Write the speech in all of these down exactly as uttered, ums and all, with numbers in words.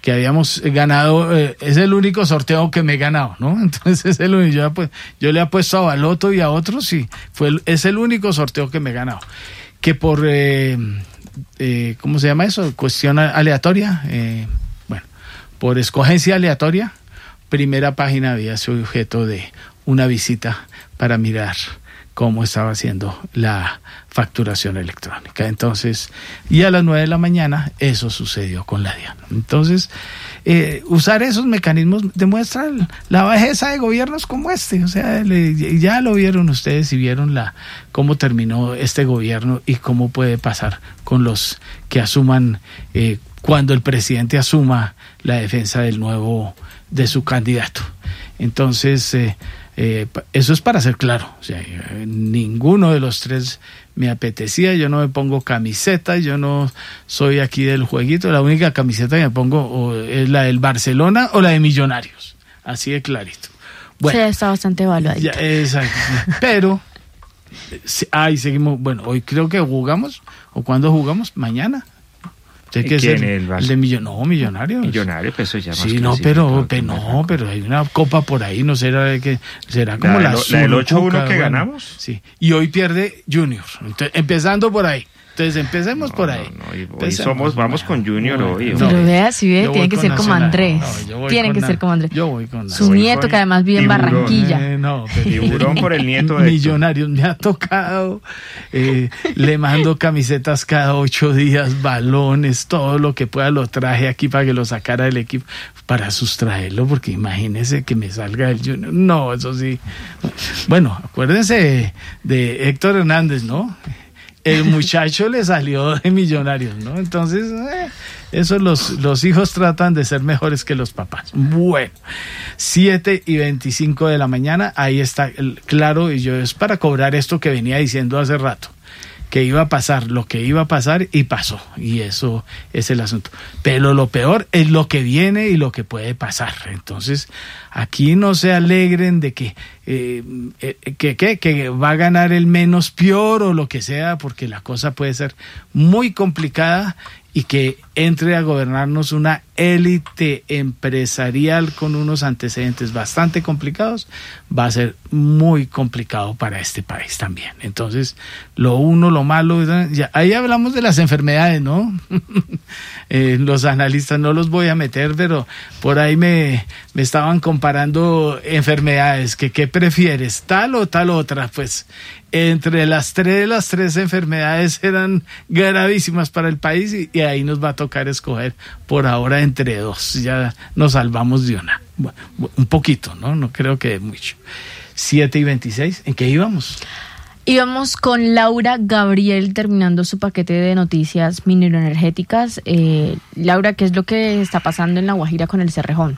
que habíamos ganado, eh, es el único sorteo que me he ganado, ¿no? Entonces es el único, yo, pues, yo le he apuesto a Baloto y a otros y fue el, es el único sorteo que me he ganado. Que por, eh, eh, ¿cómo se llama eso? Cuestión aleatoria, eh, bueno, por escogencia aleatoria, primera página había sido objeto de una visita para mirar cómo estaba haciendo la facturación electrónica. Entonces, y a las nueve de la mañana eso sucedió con la DIAN. Entonces, eh, usar esos mecanismos demuestra la bajeza de gobiernos como este. O sea, le, ya lo vieron ustedes y vieron la cómo terminó este gobierno y cómo puede pasar con los que asuman, eh, cuando el presidente asuma la defensa del nuevo, de su candidato. Entonces, eh, Eh, eso es para ser claro, o sea, ninguno de los tres me apetecía, yo no me pongo camiseta, yo no soy aquí del jueguito, la única camiseta que me pongo o es la del Barcelona o la de Millonarios, así de clarito. Bueno, sí, está bastante evaluadito. Exacto, pero ahí seguimos, bueno, hoy creo que jugamos, o cuándo jugamos, mañana. ¿Quién es el, el, el de millon, no, Millonarios? Millonarios, pues eso ya más. Sí, no, pero, pero no, pero hay una copa por ahí, no será que será como la, la, la del ocho uno que bueno, ganamos. Sí, y hoy pierde Junior. Entonces, empezando por ahí. Entonces empecemos no, por ahí. No, no, hoy, hoy somos, vamos con Junior no, hoy. Pero no, vea, si ve, tiene que ser como Andrés. No, tiene que na- ser como Andrés. Yo voy con Su nieto, que además vive en Barranquilla. Eh, no, pero, tiburón por el nieto de Millonarios me ha tocado. Eh, le mando camisetas cada ocho días, balones, todo lo que pueda lo traje aquí para que lo sacara del equipo, para sustraerlo, porque imagínese que me salga el Junior. No, eso sí. Bueno, acuérdense de, de Héctor Hernández, ¿no? El muchacho le salió de Millonarios, ¿no? Entonces, eh, eso los, los hijos tratan de ser mejores que los papás. Bueno, siete y veinticinco de la mañana, ahí está el, claro, y yo es para cobrar esto que venía diciendo hace rato, que iba a pasar, lo que iba a pasar y pasó, y eso es el asunto. Pero lo peor es lo que viene y lo que puede pasar. Entonces, aquí no se alegren de que, eh, eh, que, que, que va a ganar el menos peor o lo que sea, porque la cosa puede ser muy complicada y que entre a gobernarnos una élite empresarial con unos antecedentes bastante complicados, va a ser muy complicado para este país también. Entonces, lo uno, lo malo, ya, ahí hablamos de las enfermedades, ¿no? eh, los analistas no los voy a meter, pero por ahí me, me estaban comparando enfermedades, que qué prefieres, tal o tal otra, pues entre las tres, las tres enfermedades eran gravísimas para el país y, y ahí nos va a tocar escoger por ahora entre dos, ya nos salvamos de una, bueno, un poquito, ¿no? No creo que mucho. siete y veintiséis, ¿en qué íbamos? Íbamos con Laura Gabriel terminando su paquete de noticias mineroenergéticas. Eh, Laura, ¿qué es lo que está pasando en La Guajira con el Cerrejón?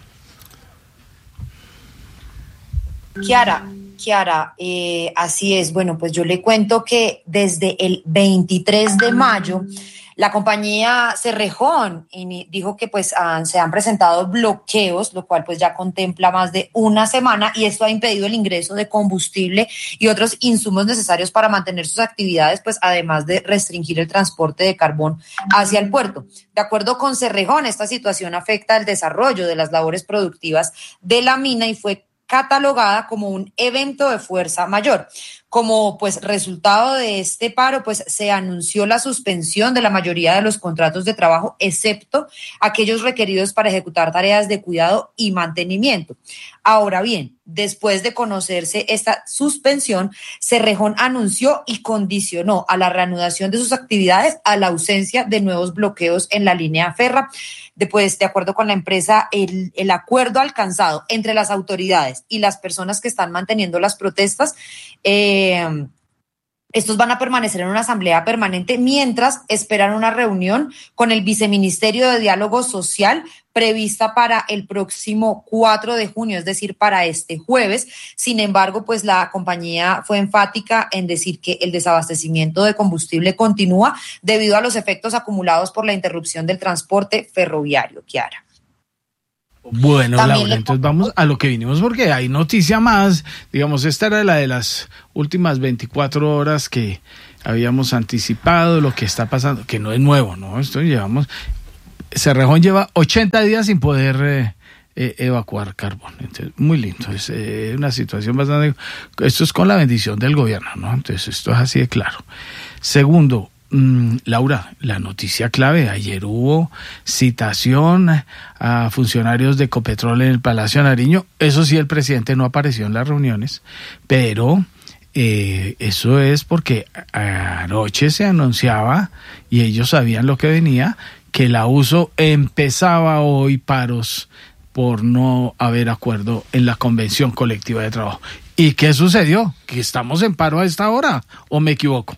Kiara, Kiara, eh, así es. Bueno, pues yo le cuento que desde el veintitrés de mayo la compañía Cerrejón dijo que pues uh, se han presentado bloqueos, lo cual pues ya contempla más de una semana, y esto ha impedido el ingreso de combustible y otros insumos necesarios para mantener sus actividades, pues además de restringir el transporte de carbón hacia el puerto. De acuerdo con Cerrejón, esta situación afecta el desarrollo de las labores productivas de la mina y fue catalogada como un evento de fuerza mayor. Como pues resultado de este paro, pues se anunció la suspensión de la mayoría de los contratos de trabajo, excepto aquellos requeridos para ejecutar tareas de cuidado y mantenimiento. Ahora bien, después de conocerse esta suspensión, Cerrejón anunció y condicionó a la reanudación de sus actividades a la ausencia de nuevos bloqueos en la línea férrea. Después, de acuerdo con la empresa, el, el acuerdo alcanzado entre las autoridades y las personas que están manteniendo las protestas, eh, estos van a permanecer en una asamblea permanente mientras esperan una reunión con el Viceministerio de Diálogo Social prevista para el próximo cuatro de junio, es decir, para este jueves. Sin embargo, pues la compañía fue enfática en decir que el desabastecimiento de combustible continúa debido a los efectos acumulados por la interrupción del transporte ferroviario. Kiara. Bueno, También Laura, le... entonces vamos a lo que vinimos porque hay noticia más. Digamos, esta era la de las últimas veinticuatro horas que habíamos anticipado, lo que está pasando, que no es nuevo, ¿no? Esto llevamos... Cerrejón lleva ochenta días sin poder eh, eh, evacuar carbón. Entonces, muy lindo. Es eh, una situación bastante... Esto es con la bendición del gobierno, ¿no? Entonces, esto es así de claro. Segundo, mmm, Laura, la noticia clave. Ayer hubo citación a funcionarios de Ecopetrol en el Palacio de Nariño. Eso sí, el presidente no apareció en las reuniones, pero... Eh, eso es porque anoche se anunciaba, y ellos sabían lo que venía, que la U S O empezaba hoy paros por no haber acuerdo en la convención colectiva de trabajo. ¿Y qué sucedió? ¿Que estamos en paro a esta hora? ¿O me equivoco?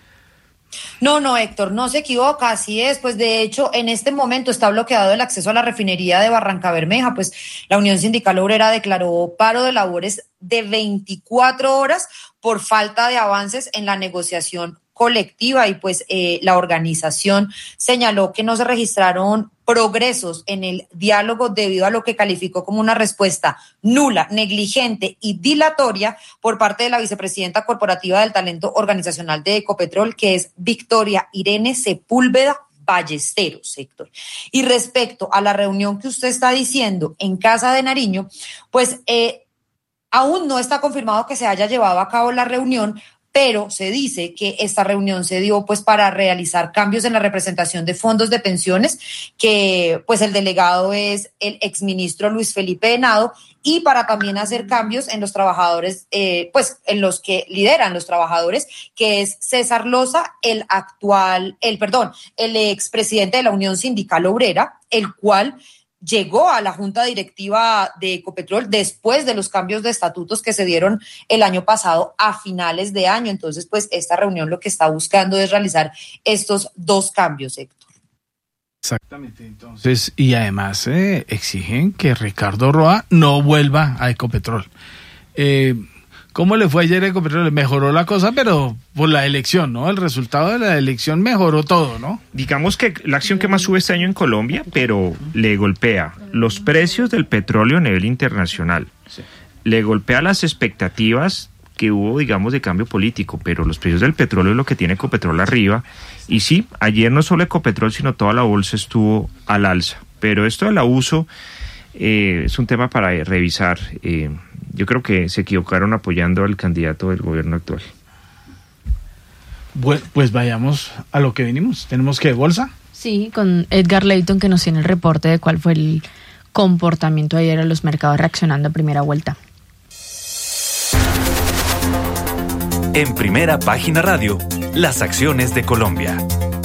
No, no, Héctor, no se equivoca, así es. Pues de hecho, en este momento está bloqueado el acceso a la refinería de Barranca Bermeja, pues la Unión Sindical Obrera declaró paro de labores de veinticuatro horas por falta de avances en la negociación colectiva, y pues eh, la organización señaló que no se registraron progresos en el diálogo debido a lo que calificó como una respuesta nula, negligente y dilatoria por parte de la vicepresidenta corporativa del talento organizacional de Ecopetrol, que es Victoria Irene Sepúlveda Ballesteros, Héctor. Y respecto a la reunión que usted está diciendo en Casa de Nariño, pues eh, aún no está confirmado que se haya llevado a cabo la reunión, pero se dice que esta reunión se dio pues para realizar cambios en la representación de fondos de pensiones, que pues el delegado es el exministro Luis Felipe Henao, y para también hacer cambios en los trabajadores, eh, pues en los que lideran los trabajadores, que es César Loza, el actual, el perdón, el expresidente de la Unión Sindical Obrera, el cual llegó a la junta directiva de Ecopetrol después de los cambios de estatutos que se dieron el año pasado a finales de año. Entonces, pues esta reunión lo que está buscando es realizar estos dos cambios, Héctor. Exactamente. Entonces, y además eh, exigen que Ricardo Roa no vuelva a Ecopetrol. Eh, ¿Cómo le fue ayer a Ecopetrol? Mejoró la cosa, pero por la elección, ¿no? El resultado de la elección mejoró todo, ¿no? Digamos que la acción que más sube este año en Colombia, pero le golpea los precios del petróleo a nivel internacional. Sí. Le golpea las expectativas que hubo, digamos, de cambio político, pero los precios del petróleo es lo que tiene Ecopetrol arriba. Y sí, ayer no solo Ecopetrol, sino toda la bolsa estuvo al alza. Pero esto del abuso eh, es un tema para revisar. Eh, Yo creo que se equivocaron apoyando al candidato del gobierno actual. Bueno, pues vayamos a lo que vinimos. ¿Tenemos que bolsa? Sí, con Edgar Leighton, que nos tiene el reporte de cuál fue el comportamiento ayer a los mercados reaccionando a primera vuelta. En Primera Página Radio, las acciones de Colombia.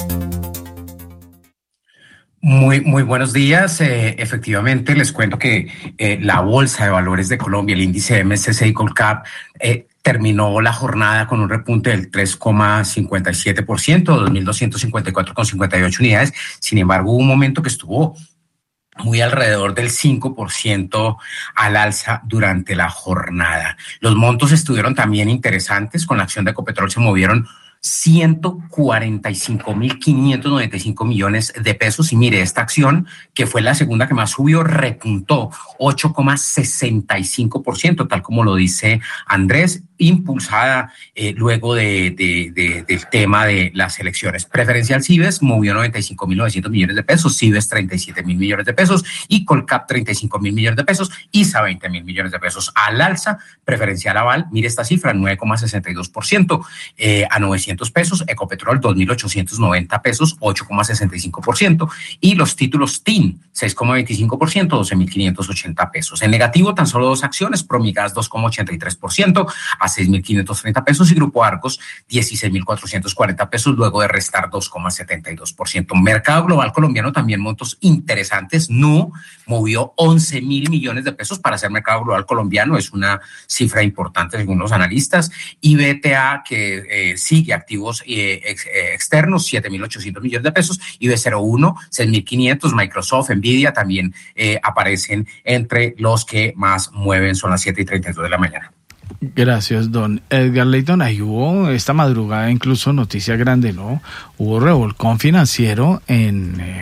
Muy, muy buenos días. Eh, efectivamente, les cuento que eh, la Bolsa de Valores de Colombia, el índice M S C I Colcap, eh, terminó la jornada con un repunte del tres coma cincuenta y siete por ciento, dos mil doscientos cincuenta y cuatro coma cincuenta y ocho unidades. Sin embargo, hubo un momento que estuvo muy alrededor del cinco por ciento al alza durante la jornada. Los montos estuvieron también interesantes. Con la acción de Ecopetrol se movieron ciento cuarenta y cinco mil quinientos noventa y cinco millones de pesos. Y mire, esta acción, que fue la segunda que más subió, repuntó ocho coma sesenta y cinco por ciento, tal como lo dice Andrés, impulsada eh, luego de, de, de, del tema de las elecciones. Preferencial Cibes movió noventa y cinco mil novecientos millones de pesos, Cibes treinta y siete mil millones de pesos y Colcap treinta y cinco mil millones de pesos, I S A veinte mil millones de pesos. Al alza, Preferencial Aval, mire esta cifra, nueve coma sesenta y dos por ciento, eh, a novecientos pesos, Ecopetrol dos mil ochocientos noventa pesos, ocho coma sesenta y cinco por ciento, y los títulos T I N, seis coma veinticinco por ciento, doce mil quinientos ochenta pesos. En negativo, tan solo dos acciones, Promigas dos coma ochenta y tres por ciento, a seis mil quinientos treinta pesos, y Grupo Arcos dieciséis mil cuatrocientos cuarenta pesos, luego de restar dos coma setenta y dos por ciento. Mercado global colombiano, también montos interesantes. N U movió once mil millones de pesos. Para ser mercado global colombiano es una cifra importante según los analistas. Y B T A, que eh, sigue activos eh, ex, eh, externos, siete mil ochocientos millones de pesos. Y B cero uno, seis mil quinientos. Microsoft, Nvidia también eh, aparecen entre los que más mueven. Son las siete y treinta y dos de la mañana. Gracias, don Edgar Leighton. Ahí hubo esta madrugada incluso noticia grande, ¿no? Hubo revolcón financiero en, eh,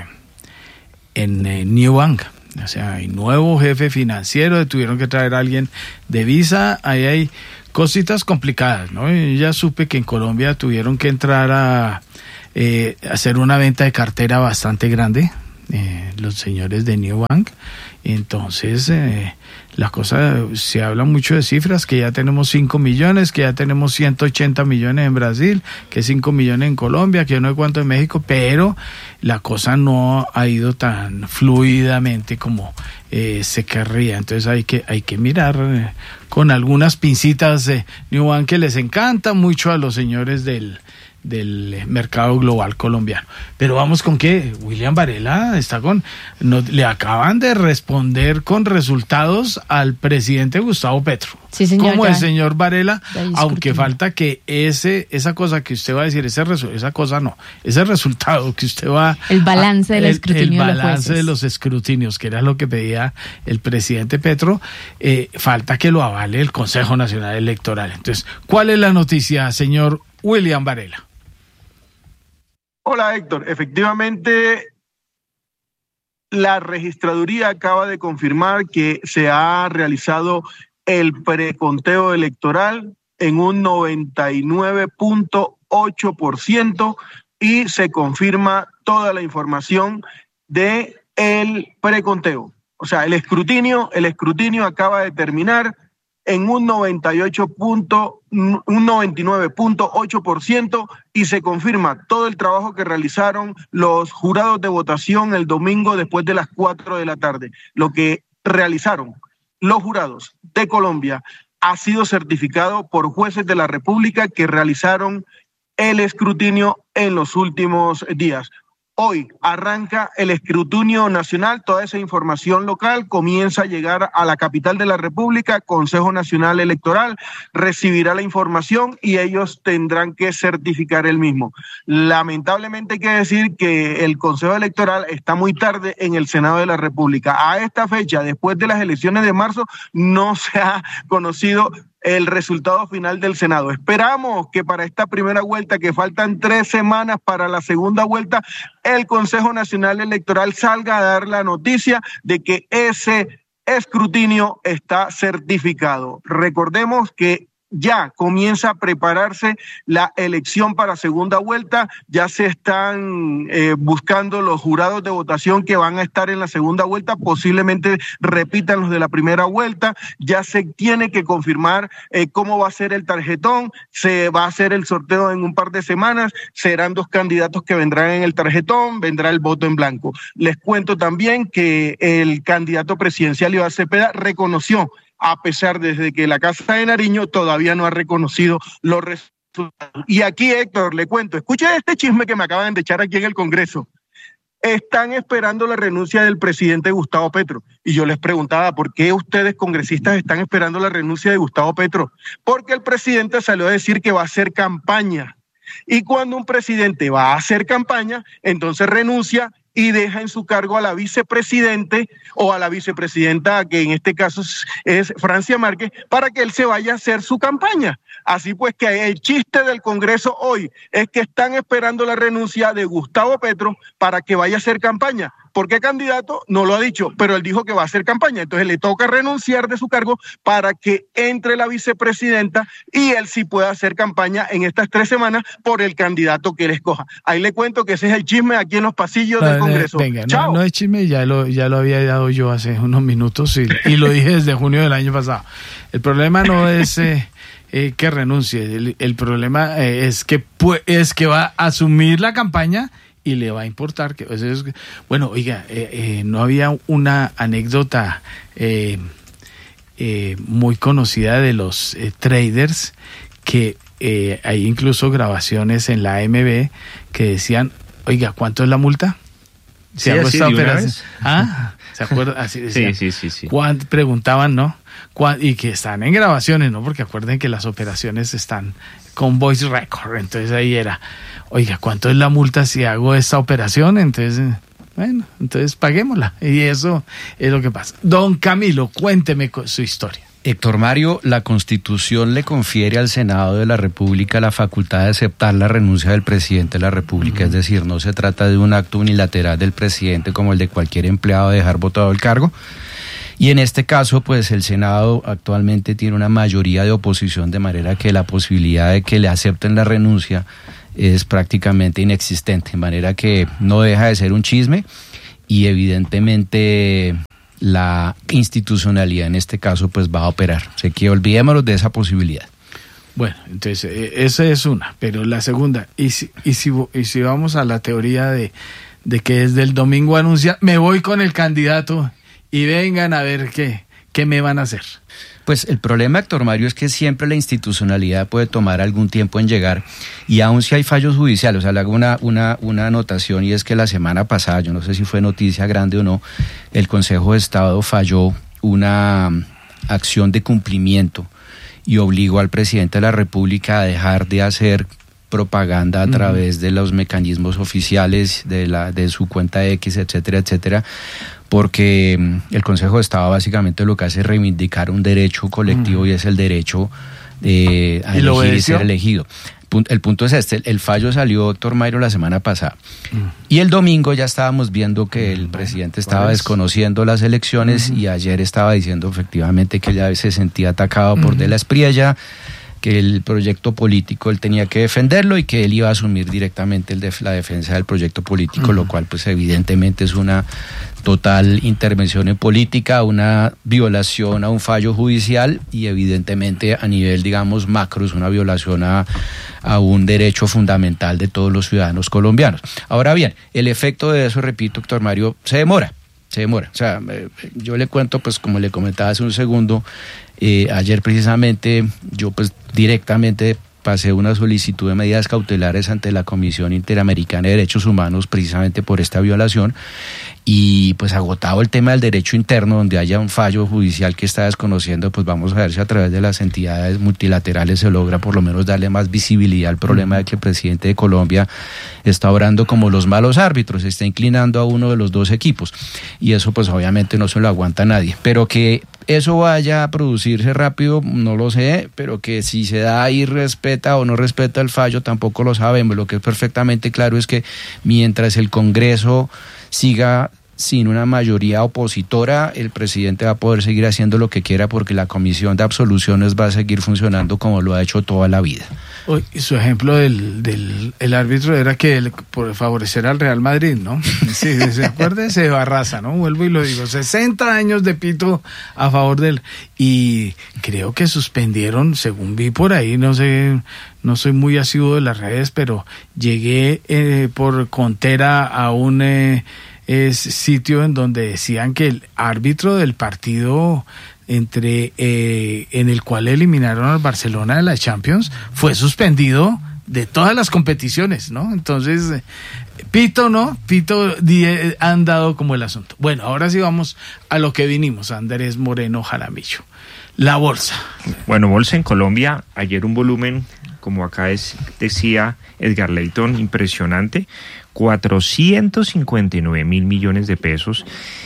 en eh, New Bank. O sea, hay nuevo jefe financiero, tuvieron que traer a alguien de Visa. Ahí hay cositas complicadas, ¿no? Y ya supe que en Colombia tuvieron que entrar a eh, hacer una venta de cartera bastante grande. eh, los señores de New Bank. Entonces, eh, la cosa, se habla mucho de cifras, que ya tenemos cinco millones, que ya tenemos ciento ochenta millones en Brasil, que cinco millones en Colombia, que no sé cuánto en México, pero la cosa no ha ido tan fluidamente como eh, se querría. Entonces hay que, hay que mirar eh, con algunas pincitas de New Bank, que les encanta mucho a los señores del del mercado global colombiano. Pero vamos con que William Varela está con, no, le acaban de responder con resultados al presidente Gustavo Petro. Sí, señor. Como ya, el señor Varela, aunque discutimos. falta que ese esa cosa que usted va a decir, ese resu- esa cosa no, ese resultado que usted va el balance del el, escrutinio el de los balance jueces. de los escrutinios, que era lo que pedía el presidente Petro, eh, falta que lo avale el Consejo Nacional Electoral. Entonces, ¿cuál es la noticia, señor William Varela? Hola, Héctor. Efectivamente, la registraduría acaba de confirmar que se ha realizado el preconteo electoral en un noventa y nueve punto ocho por ciento y se confirma toda la información de el preconteo. O sea, el escrutinio, el escrutinio acaba de terminar en un noventa y ocho punto, un noventa y nueve punto ocho por ciento y se confirma todo el trabajo que realizaron los jurados de votación el domingo después de las cuatro de la tarde. Lo que realizaron los jurados de Colombia ha sido certificado por jueces de la República que realizaron el escrutinio en los últimos días. Hoy arranca el escrutinio nacional, toda esa información local comienza a llegar a la capital de la República, Consejo Nacional Electoral, recibirá la información y ellos tendrán que certificar el mismo. Lamentablemente hay que decir que el Consejo Electoral está muy tarde en el Senado de la República. A esta fecha, después de las elecciones de marzo, no se ha conocido el resultado final del Senado. Esperamos que para esta primera vuelta, que faltan tres semanas para la segunda vuelta, el Consejo Nacional Electoral salga a dar la noticia de que ese escrutinio está certificado. Recordemos que ya comienza a prepararse la elección para segunda vuelta, ya se están eh, buscando los jurados de votación que van a estar en la segunda vuelta, posiblemente repitan los de la primera vuelta, ya se tiene que confirmar eh, cómo va a ser el tarjetón, se va a hacer el sorteo en un par de semanas, serán dos candidatos que vendrán en el tarjetón, vendrá el voto en blanco. Les cuento también que el candidato presidencial Iván Cepeda reconoció, a pesar desde que la Casa de Nariño todavía no ha reconocido los resultados. Y aquí, Héctor, le cuento, escuche este chisme que me acaban de echar aquí en el Congreso. Están esperando la renuncia del presidente Gustavo Petro. Y yo les preguntaba, ¿por qué ustedes, congresistas, están esperando la renuncia de Gustavo Petro? Porque el presidente salió a decir que va a hacer campaña. Y cuando un presidente va a hacer campaña, entonces renuncia y deja en su cargo a la vicepresidente o a la vicepresidenta, que en este caso es, es Francia Márquez, para que él se vaya a hacer su campaña. Así pues que el chiste del Congreso hoy es que están esperando la renuncia de Gustavo Petro para que vaya a hacer campaña. ¿Por qué candidato? No lo ha dicho, pero él dijo que va a hacer campaña. Entonces le toca renunciar de su cargo para que entre la vicepresidenta y él sí pueda hacer campaña en estas tres semanas por el candidato que él escoja. Ahí le cuento que ese es el chisme aquí en los pasillos del Congreso. Venga, Chao. no, no es chisme, ya lo, ya lo había dado yo hace unos minutos y, y lo dije desde junio del año pasado. El problema no es eh, eh, que renuncie, el, el problema eh, es que pu- es que va a asumir la campaña y le va a importar que eso es, bueno, oiga, eh, eh, no había una anécdota eh, eh, muy conocida de los eh, traders que eh, hay incluso grabaciones en la A M B que decían, oiga, ¿cuánto es la multa? Sí, hago así, esta de una operación. vez. Ah, ¿se acuerdan? Así decían. Sí, sí, sí, sí. ¿Cuán- Preguntaban, ¿no? ¿Cuán- Y que están en grabaciones, ¿no? Porque acuerden que las operaciones están con voice record. Entonces ahí era, oiga, ¿cuánto es la multa si hago esta operación? Entonces, bueno, entonces paguémosla. Y eso es lo que pasa. Don Camilo, cuénteme co- su historia. Héctor Mario, la Constitución le confiere al Senado de la República la facultad de aceptar la renuncia del presidente de la República, uh-huh. Es decir, no se trata de un acto unilateral del presidente como el de cualquier empleado de dejar votado el cargo. Y en este caso, pues el Senado actualmente tiene una mayoría de oposición, de manera que la posibilidad de que le acepten la renuncia es prácticamente inexistente, de manera que no deja de ser un chisme. y evidentemente la institucionalidad en este caso pues va a operar. Así que olvidémonos de esa posibilidad. Bueno, entonces eh, esa es una, pero la segunda, y si, y si, y si vamos a la teoría de, de que desde el domingo anuncia, me voy con el candidato y vengan a ver qué, qué me van a hacer. Pues el problema, Héctor Mario, es que siempre la institucionalidad puede tomar algún tiempo en llegar, y aún si hay fallos judiciales. O sea, le hago una, una, una anotación, y es que la semana pasada, yo no sé si fue noticia grande o no, el Consejo de Estado falló una acción de cumplimiento y obligó al presidente de la República a dejar de hacer propaganda a uh-huh. través de los mecanismos oficiales de la de su cuenta X, etcétera, etcétera, porque el Consejo de Estado básicamente lo que hace es reivindicar un derecho colectivo uh-huh. y es el derecho de a elegir y ser elegido. El punto es este, el fallo salió, Héctor Mayro, la semana pasada. Mm. Y el domingo ya estábamos viendo que el presidente estaba desconociendo las elecciones, mm-hmm. y ayer estaba diciendo efectivamente que ya se sentía atacado mm-hmm. por De la Espriella, que el proyecto político él tenía que defenderlo y que él iba a asumir directamente el de, la defensa del proyecto político, mm-hmm. lo cual pues evidentemente es una total intervención en política, una violación a un fallo judicial y evidentemente a nivel, digamos, macro, es una violación a, a un derecho fundamental de todos los ciudadanos colombianos. Ahora bien, el efecto de eso, repito, Héctor Mario, se demora, se demora. O sea, yo le cuento, pues como le comentaba hace un segundo, eh, ayer precisamente yo pues directamente pasé una solicitud de medidas cautelares ante la Comisión Interamericana de Derechos Humanos precisamente por esta violación, y pues agotado el tema del derecho interno, donde haya un fallo judicial que está desconociendo, pues vamos a ver si a través de las entidades multilaterales se logra por lo menos darle más visibilidad al problema de que el presidente de Colombia está obrando como los malos árbitros, se está inclinando a uno de los dos equipos, y eso pues obviamente no se lo aguanta nadie. Pero que eso vaya a producirse rápido, no lo sé, pero que si se da y respeta o no respeta el fallo, tampoco lo sabemos. Lo que es perfectamente claro es que mientras el Congreso siga sin una mayoría opositora, el presidente va a poder seguir haciendo lo que quiera, porque la comisión de absoluciones va a seguir funcionando como lo ha hecho toda la vida. Y su ejemplo del, del el árbitro era que el, por favorecer al Real Madrid, ¿no? Sí, se acuerda ese Barraza, ¿no? Vuelvo y lo digo, sesenta años de pito a favor del... Y creo que suspendieron, según vi por ahí, no sé, no soy muy asiduo de las redes, pero llegué eh, por Contera a un... Eh, es sitio en donde decían que el árbitro del partido entre eh, en el cual eliminaron al Barcelona de la Champions fue suspendido de todas las competiciones, ¿no? Entonces, eh, pito, ¿no? Pito die, han dado como el asunto. Bueno, ahora sí vamos a lo que vinimos, Andrés Moreno Jaramillo. La bolsa. Bueno, bolsa en Colombia, ayer un volumen, como acá es, decía Edgar Leyton, impresionante, cuatrocientos cincuenta y nueve mil millones de pesos,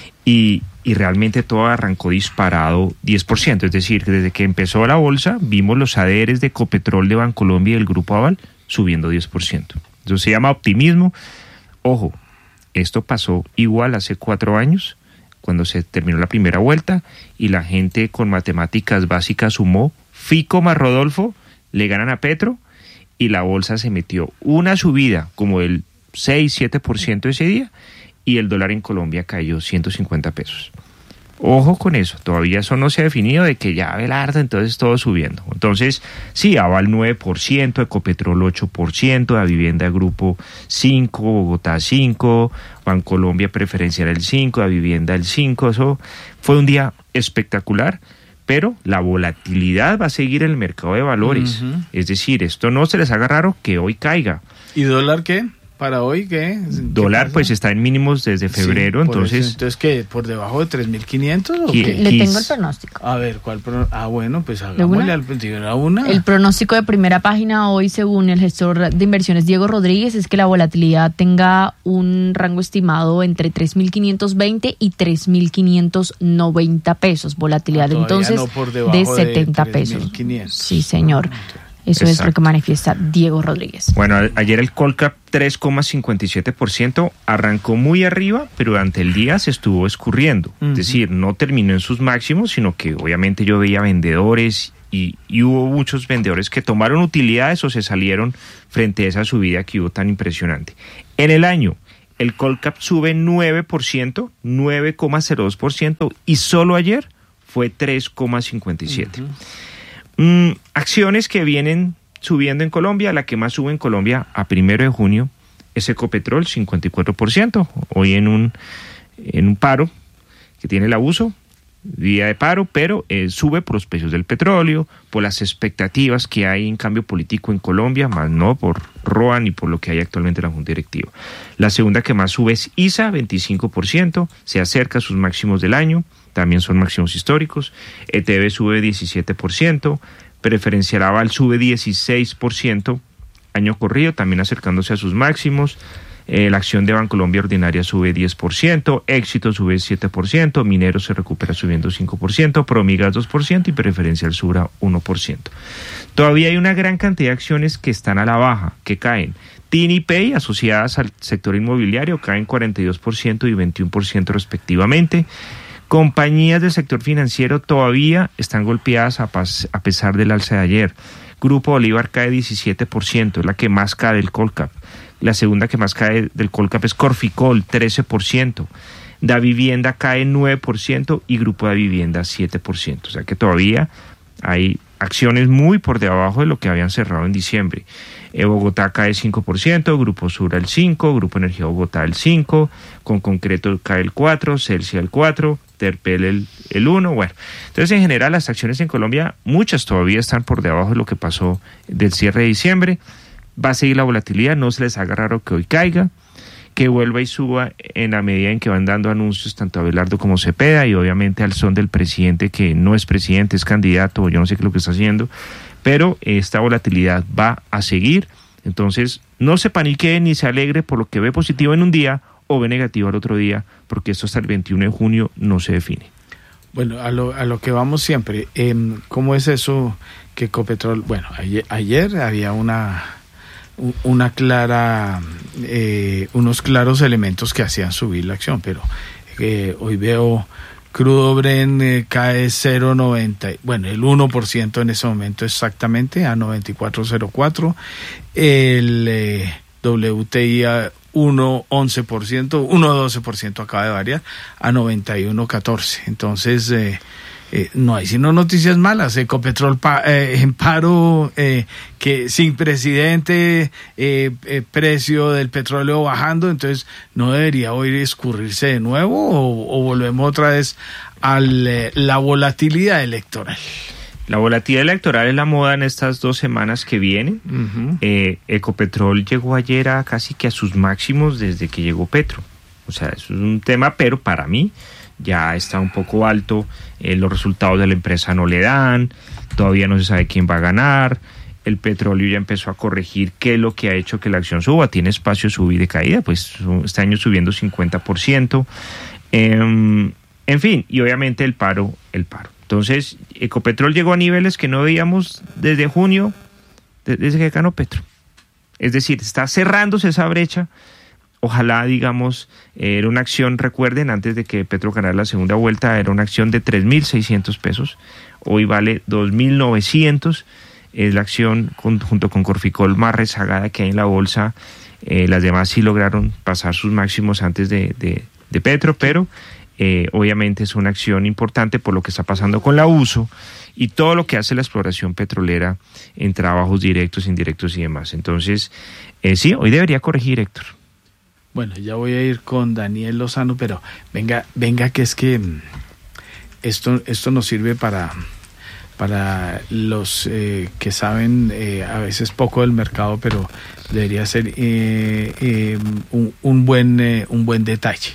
y, y realmente todo arrancó disparado diez por ciento, es decir, que desde que empezó la bolsa vimos los A D Rs de Ecopetrol, de Bancolombia y del Grupo Aval subiendo diez por ciento. Eso se llama optimismo. Ojo, esto pasó igual hace cuatro años, cuando se terminó la primera vuelta y la gente con matemáticas básicas sumó Fico más Rodolfo, le ganan a Petro, y la bolsa se metió una subida como del seis, siete por ciento ese día, y el dólar en Colombia cayó ciento cincuenta pesos. Ojo con eso, todavía eso no se ha definido de que ya Abelardo, entonces todo subiendo. Entonces, sí, Aval nueve por ciento, Ecopetrol ocho por ciento, La Vivienda Grupo cinco por ciento, Bogotá cinco por ciento, Bancolombia Preferencial el cinco por ciento, La Vivienda el cinco por ciento. Eso fue un día espectacular, pero la volatilidad va a seguir en el mercado de valores. Uh-huh. Es decir, esto no se les haga raro que hoy caiga. ¿Y dólar qué? ¿Para hoy qué? Dólar ¿Qué pues está en mínimos desde febrero, sí, entonces... Eso. Entonces, ¿qué? ¿Por debajo de tres mil quinientos o qué? Le tengo el pronóstico. A ver, ¿cuál pronóstico? Ah, bueno, pues hagámosle al a una. El pronóstico de primera página hoy, según el gestor de inversiones Diego Rodríguez, es que la volatilidad tenga un rango estimado entre tres mil quinientos veinte y tres mil quinientos noventa pesos. Volatilidad no, entonces no por de setenta de pesos. Sí, señor. Eso Exacto. Es lo que manifiesta Diego Rodríguez. Bueno, ayer el Colcap tres coma cincuenta y siete por ciento arrancó muy arriba, pero durante el día se estuvo escurriendo. Uh-huh. Es decir, no terminó en sus máximos, sino que obviamente yo veía vendedores y, y hubo muchos vendedores que tomaron utilidades o se salieron frente a esa subida que hubo tan impresionante. En el año, el Colcap sube nueve por ciento, nueve coma cero dos por ciento, y solo ayer fue tres coma cincuenta y siete por ciento. Uh-huh. Mm, acciones que vienen subiendo en Colombia, la que más sube en Colombia a primero de junio es Ecopetrol, cincuenta y cuatro por ciento, hoy en un, en un paro que tiene el abuso, día de paro, pero eh, sube por los precios del petróleo, por las expectativas que hay en cambio político en Colombia, más no por Roa ni por lo que hay actualmente en la Junta Directiva. La segunda que más sube es I S A, veinticinco por ciento, se acerca a sus máximos del año, también son máximos históricos. E T B sube diecisiete por ciento, Preferencial Aval sube dieciséis por ciento, año corrido, también acercándose a sus máximos. Eh, la acción de Bancolombia Ordinaria sube diez por ciento, Éxito sube siete por ciento, Minero se recupera subiendo cinco por ciento, Promigas dos por ciento y Preferencial Sura uno por ciento. Todavía hay una gran cantidad de acciones que están a la baja, que caen. TIN y Pay, asociadas al sector inmobiliario, caen cuarenta y dos por ciento y veintiuno por ciento respectivamente. Compañías del sector financiero todavía están golpeadas a, pas- a pesar del alza de ayer. Grupo Bolívar cae diecisiete por ciento, es la que más cae del Colcap. La segunda que más cae del Colcap es Corficol, trece por ciento. Da Vivienda cae nueve por ciento y Grupo Da Vivienda siete por ciento. O sea que todavía hay acciones muy por debajo de lo que habían cerrado en diciembre. Eh, Bogotá cae cinco por ciento, Grupo Sura el cinco por ciento, Grupo Energía Bogotá el cinco por ciento, Con Concreto cae el cuatro por ciento, Celsia el cuatro por ciento, Terpel el, el uno por ciento. Bueno, entonces en general las acciones en Colombia, muchas todavía están por debajo de lo que pasó del cierre de diciembre. Va a seguir la volatilidad, no se les haga raro que hoy caiga, que vuelva y suba en la medida en que van dando anuncios tanto Abelardo como Cepeda y obviamente al son del presidente, que no es presidente, es candidato, yo no sé qué es lo que está haciendo, pero esta volatilidad va a seguir. Entonces no se panique ni se alegre por lo que ve positivo en un día o ve negativo al otro día, porque esto hasta el veintiuno de junio no se define. Bueno, a lo, a lo que vamos siempre, eh, ¿cómo es eso que Ecopetrol? Bueno, ayer, ayer había una... una clara eh, unos claros elementos que hacían subir la acción, pero eh, hoy veo crudo Brent eh, cae cero coma noventa, bueno, el uno por ciento en ese momento exactamente, a noventa y cuatro coma cero cuatro, el eh, W T I a uno coma once por ciento, uno coma doce por ciento acaba de variar a noventa y uno coma catorce. Entonces eh, Eh, no hay sino noticias malas. Ecopetrol pa, eh, en paro, eh, que sin presidente, eh, eh, precio del petróleo bajando, entonces no debería hoy escurrirse de nuevo o, o volvemos otra vez a eh, la volatilidad electoral. La volatilidad electoral es la moda en estas dos semanas que vienen. Uh-huh. Eh, Ecopetrol llegó ayer a casi que a sus máximos desde que llegó Petro. O sea, eso es un tema, pero para mí ya está un poco alto, eh, los resultados de la empresa no le dan, todavía no se sabe quién va a ganar, el petróleo ya empezó a corregir qué es lo que ha hecho que la acción suba, tiene espacio de subida y de caída, pues este año subiendo cincuenta por ciento, eh, en fin, y obviamente el paro, el paro. Entonces, Ecopetrol llegó a niveles que no veíamos desde junio, desde que ganó Petro. Es decir, está cerrándose esa brecha. Ojalá, digamos, eh, era una acción, recuerden, antes de que Petro ganara la segunda vuelta, era una acción de tres mil seiscientos pesos, hoy vale dos mil novecientos, es la acción con, junto con Corficol más rezagada que hay en la bolsa, eh, las demás sí lograron pasar sus máximos antes de, de, de Petro, pero eh, obviamente es una acción importante por lo que está pasando con la U S O y todo lo que hace la exploración petrolera en trabajos directos, indirectos y demás. Entonces, eh, sí, hoy debería corregir, Héctor. Bueno, ya voy a ir con Daniel Lozano, pero venga, venga que es que esto, esto nos sirve para, para los eh, que saben eh, a veces poco del mercado, pero debería ser eh, eh, un, un, buen, eh, un buen detalle.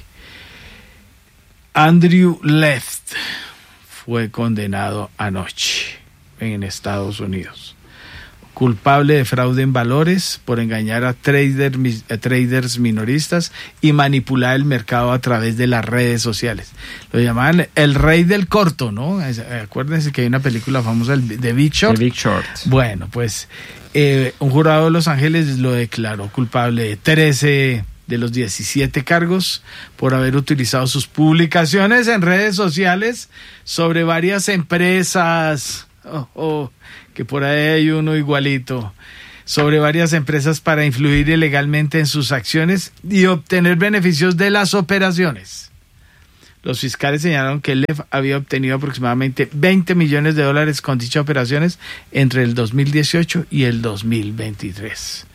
Andrew Left fue condenado anoche en Estados Unidos, culpable de fraude en valores por engañar a traders, a traders minoristas y manipular el mercado a través de las redes sociales. Lo llamaban el rey del corto, ¿no? Acuérdense que hay una película famosa de Big Short. The Big Short. Bueno, pues eh, un jurado de Los Ángeles lo declaró culpable de trece de los diecisiete cargos por haber utilizado sus publicaciones en redes sociales sobre varias empresas. Oh, oh, que por ahí hay uno igualito, sobre varias empresas para influir ilegalmente en sus acciones y obtener beneficios de las operaciones. Los fiscales señalaron que Lev había obtenido aproximadamente veinte millones de dólares con dichas operaciones entre el dos mil dieciocho y el dos mil veintitrés.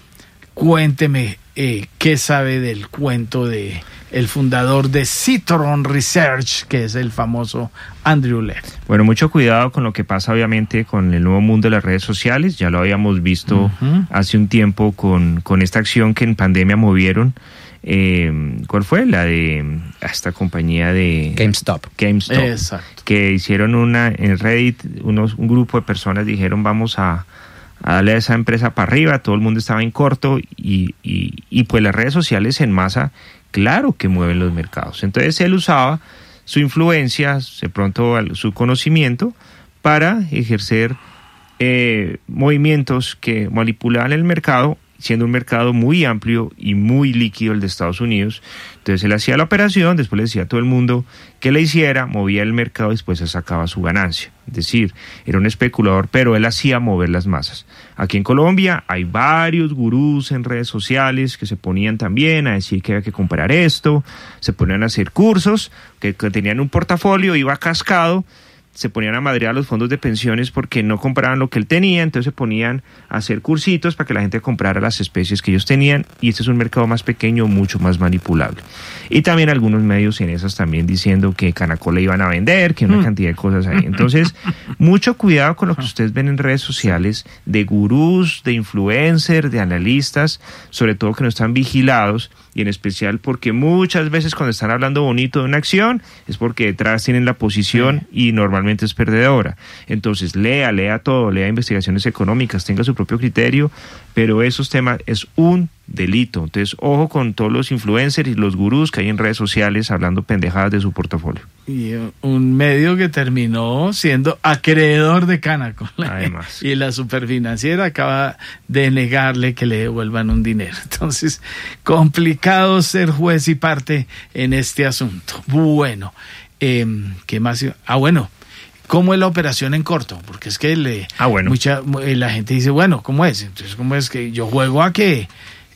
Cuénteme eh, qué sabe del cuento de el fundador de Citron Research, que es el famoso Andrew Lev. Bueno, mucho cuidado con lo que pasa obviamente con el nuevo mundo de las redes sociales. Ya lo habíamos visto uh-huh. hace un tiempo con, con esta acción que en pandemia movieron. Eh, ¿Cuál fue? La de esta compañía de GameStop. GameStop. Exacto. Que hicieron una en Reddit, unos, un grupo de personas dijeron vamos a, a darle a esa empresa para arriba, todo el mundo estaba en corto y, y, y pues las redes sociales en masa, claro que mueven los mercados. Entonces él usaba su influencia, de pronto su conocimiento para ejercer eh, movimientos que manipulaban el mercado, siendo un mercado muy amplio y muy líquido el de Estados Unidos. Entonces él hacía la operación, después le decía a todo el mundo que le hiciera, movía el mercado y después se sacaba su ganancia. Es decir, era un especulador, pero él hacía mover las masas. Aquí en Colombia hay varios gurús en redes sociales que se ponían también a decir que había que comprar esto, se ponían a hacer cursos, que, que tenían un portafolio, iba cascado, se ponían a madrear a los fondos de pensiones porque no compraban lo que él tenía, entonces se ponían a hacer cursitos para que la gente comprara las especies que ellos tenían, y este es un mercado más pequeño, mucho más manipulable. Y también algunos medios en esas también diciendo que Canacol le iban a vender, que una cantidad de cosas ahí. Entonces, mucho cuidado con lo que ustedes ven en redes sociales de gurús, de influencers, de analistas, sobre todo que no están vigilados, y en especial porque muchas veces cuando están hablando bonito de una acción es porque detrás tienen la posición y normalmente es perdedora. Entonces lea, lea todo, lea investigaciones económicas, tenga su propio criterio, pero esos temas es un delito. Entonces ojo con todos los influencers y los gurús que hay en redes sociales hablando pendejadas de su portafolio. Y un medio que terminó siendo acreedor de Canacol. Además. Y la superfinanciera acaba de negarle que le devuelvan un dinero. Entonces, complicado ser juez y parte en este asunto. Bueno, eh, ¿qué más? Ah, bueno. ¿Cómo es la operación en corto? Porque es que le, ah, bueno. mucha, la gente dice, bueno, ¿cómo es? Entonces, ¿cómo es que yo juego a que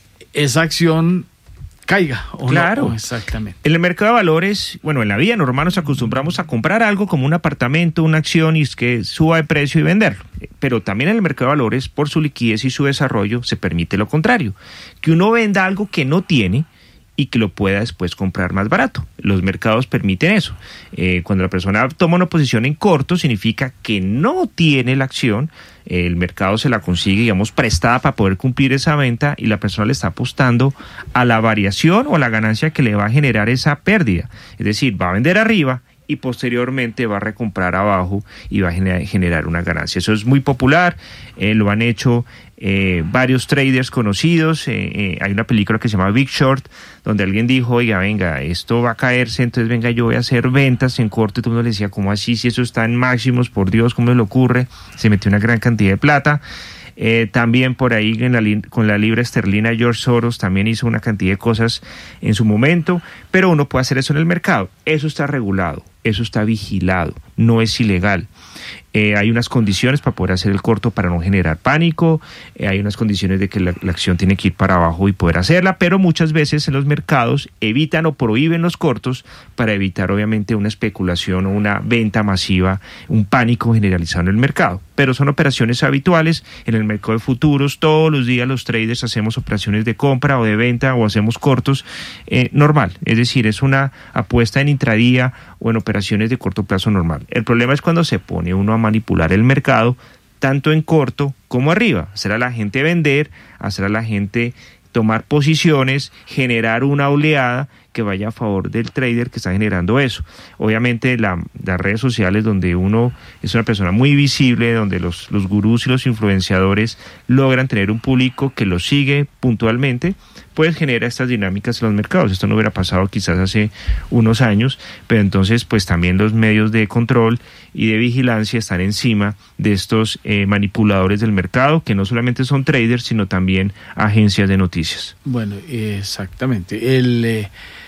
esa acción caiga? ¿O claro, no? Exactamente. En el mercado de valores, bueno, en la vida normal nos acostumbramos a comprar algo como un apartamento, una acción, y es que suba de precio y venderlo. Pero también en el mercado de valores, por su liquidez y su desarrollo, se permite lo contrario, que uno venda algo que no tiene y que lo pueda después comprar más barato. Los mercados permiten eso. Eh, cuando la persona toma una posición en corto, significa que no tiene la acción, el mercado se la consigue, digamos, prestada para poder cumplir esa venta, y la persona le está apostando a la variación o a la ganancia que le va a generar esa pérdida. Es decir, va a vender arriba y posteriormente va a recomprar abajo y va a generar una ganancia. Eso es muy popular, eh, lo han hecho eh, varios traders conocidos. Eh, eh, hay una película que se llama Big Short, donde alguien dijo, oiga, venga, esto va a caerse, entonces venga, yo voy a hacer ventas en corto, y todo el mundo le decía, ¿cómo así? Si eso está en máximos, por Dios, ¿cómo le ocurre? Se metió una gran cantidad de plata. Eh, también por ahí en la, con la libra esterlina, George Soros también hizo una cantidad de cosas en su momento, pero uno puede hacer eso en el mercado. Eso está regulado, eso está vigilado, no es ilegal. Eh, hay unas condiciones para poder hacer el corto para no generar pánico, eh, hay unas condiciones de que la, la acción tiene que ir para abajo y poder hacerla, pero muchas veces en los mercados evitan o prohíben los cortos para evitar obviamente una especulación o una venta masiva, un pánico generalizado en el mercado. Pero son operaciones habituales en el mercado de futuros. Todos los días los traders hacemos operaciones de compra o de venta o hacemos cortos, eh, normal, es decir, es una apuesta en intradía o en operaciones de corto plazo normal. El problema es cuando se pone uno a manipular el mercado, tanto en corto como arriba, hacer a la gente vender, hacer a la gente tomar posiciones, generar una oleada que vaya a favor del trader que está generando eso. Obviamente la, las redes sociales, donde uno es una persona muy visible, donde los, los gurús y los influenciadores logran tener un público que los sigue puntualmente, pues genera estas dinámicas en los mercados. Esto no hubiera pasado quizás hace unos años, pero entonces pues también los medios de control y de vigilancia están encima de estos eh, manipuladores del mercado, que no solamente son traders, sino también agencias de noticias. Bueno, exactamente. El... Eh...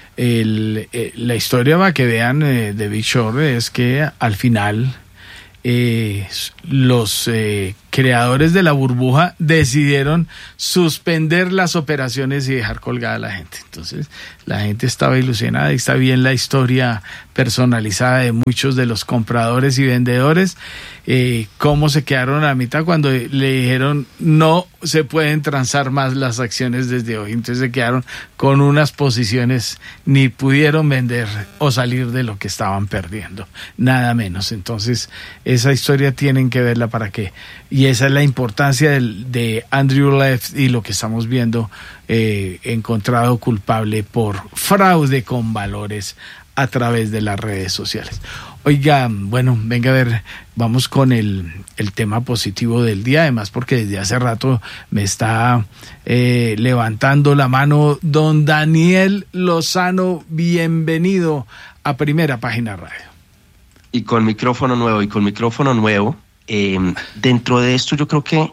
El, eh, la historia para que vean eh, de Big Short es que al final eh, los eh, creadores de la burbuja decidieron suspender las operaciones y dejar colgada a la gente. Entonces, la gente estaba ilusionada y está bien la historia personalizada de muchos de los compradores y vendedores, eh, cómo se quedaron a la mitad cuando le dijeron no se pueden transar más las acciones desde hoy. Entonces se quedaron con unas posiciones, ni pudieron vender o salir de lo que estaban perdiendo, nada menos. Entonces, esa historia tienen que verla para que, y esa es la importancia del, de Andrew Left y lo que estamos viendo, eh, encontrado culpable por fraude con valores a través de las redes sociales. Oiga, bueno, venga a ver, vamos con el, el tema positivo del día, además porque desde hace rato me está eh, levantando la mano don Daniel Lozano. Bienvenido a Primera Página Radio. Y con micrófono nuevo, y con micrófono nuevo, eh, dentro de esto yo creo que,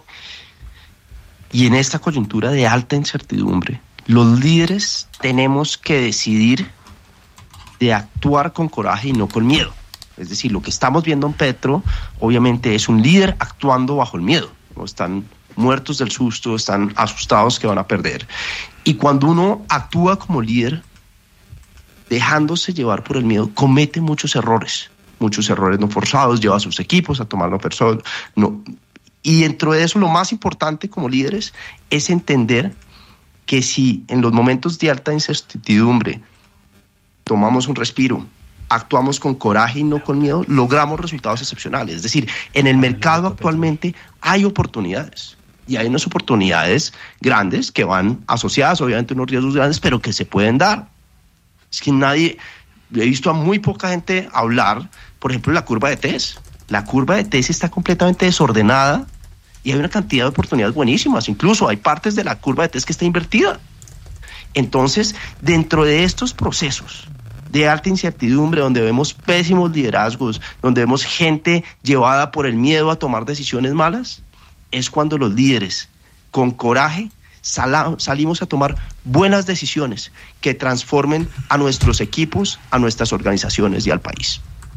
y en esta coyuntura de alta incertidumbre, los líderes tenemos que decidir de actuar con coraje y no con miedo. Es decir, lo que estamos viendo en Petro, obviamente es un líder actuando bajo el miedo, ¿no? Están muertos del susto, están asustados que van a perder. Y cuando uno actúa como líder, dejándose llevar por el miedo, comete muchos errores, muchos errores no forzados, lleva a sus equipos a tomar la persona. No. Y dentro de eso, lo más importante como líderes es entender que si en los momentos de alta incertidumbre tomamos un respiro, actuamos con coraje y no con miedo, logramos resultados excepcionales. Es decir, en el mercado actualmente hay oportunidades, y hay unas oportunidades grandes que van asociadas, obviamente, a unos riesgos grandes, pero que se pueden dar. Es que nadie, he visto a muy poca gente hablar, por ejemplo, de la curva de Tess. La curva de Tess está completamente desordenada y hay una cantidad de oportunidades buenísimas. Incluso hay partes de la curva de Tess que está invertida. Entonces, dentro de estos procesos de alta incertidumbre, donde vemos pésimos liderazgos, donde vemos gente llevada por el miedo a tomar decisiones malas, es cuando los líderes, con coraje, sal- salimos a tomar buenas decisiones que transformen a nuestros equipos, a nuestras organizaciones y al país.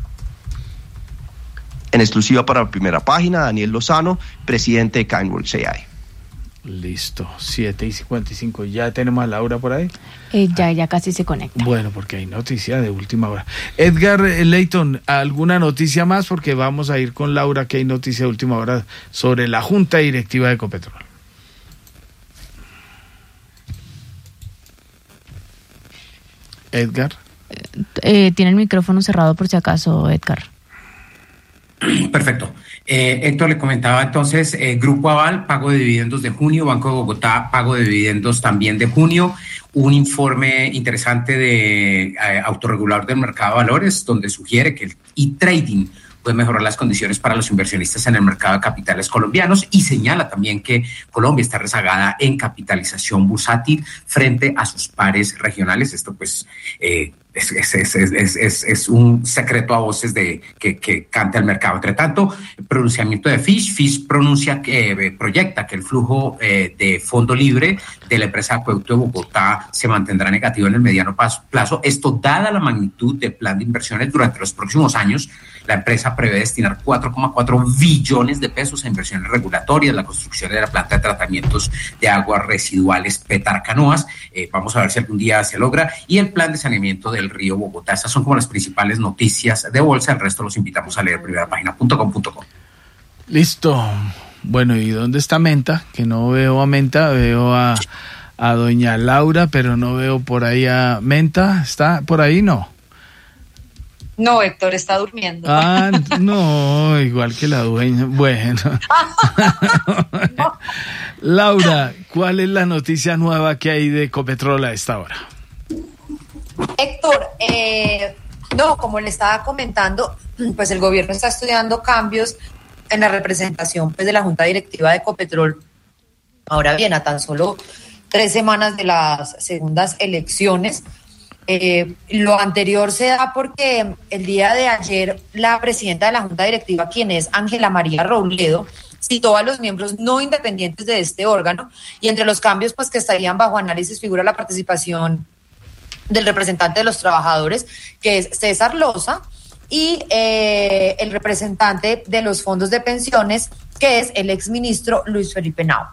En exclusiva para Primera Página, Daniel Lozano, presidente de Kindworks A I. Listo, siete y cincuenta y cinco. ¿Ya tenemos a Laura por ahí? Eh, ya, ya casi se conecta. Bueno, porque hay noticia de última hora. Edgar Leighton, ¿alguna noticia más? Porque vamos a ir con Laura, que hay noticia de última hora sobre la Junta Directiva de Ecopetrol. Edgar. Eh, tiene el micrófono cerrado por si acaso, Edgar. Perfecto. Eh, Héctor le comentaba entonces, eh, Grupo Aval, pago de dividendos de junio, Banco de Bogotá, pago de dividendos también de junio, un informe interesante de eh, autorregulador del mercado de valores, donde sugiere que el e-trading puede mejorar las condiciones para los inversionistas en el mercado de capitales colombianos, y señala también que Colombia está rezagada en capitalización bursátil frente a sus pares regionales. Esto pues eh, es, es, es, es, es, es un secreto a voces de que, que canta el mercado. Entre tanto, el pronunciamiento de Fish, Fish pronuncia que eh, proyecta que el flujo eh, de fondo libre de la empresa Acueducto de Bogotá se mantendrá negativo en el mediano plazo. Esto dada la magnitud del plan de inversiones durante los próximos años. La empresa prevé destinar cuatro coma cuatro billones de pesos a inversiones regulatorias, la construcción de la planta de tratamientos de aguas residuales Petarcanoas. Eh, vamos a ver si algún día se logra. Y el plan de saneamiento del río Bogotá. Estas son como las principales noticias de bolsa. El resto los invitamos a leer primera página punto com punto co. Listo. Bueno, ¿y dónde está Menta? Que no veo a Menta, veo a, a doña Laura, pero no veo por ahí a Menta. ¿Está por ahí? No. No, Héctor está durmiendo. Ah, no, igual que la dueña. Bueno. Laura, ¿cuál es la noticia nueva que hay de Ecopetrol a esta hora? Héctor, eh, no, como le estaba comentando, pues el gobierno está estudiando cambios en la representación pues, de la Junta Directiva de Ecopetrol. Ahora bien, a tan solo tres semanas de las segundas elecciones, Eh, lo anterior se da porque el día de ayer la presidenta de la Junta Directiva, quien es Ángela María Robledo, citó a los miembros no independientes de este órgano, y entre los cambios pues que estarían bajo análisis figura la participación del representante de los trabajadores, que es César Loza, y eh, el representante de los fondos de pensiones, que es el exministro Luis Felipe Nava.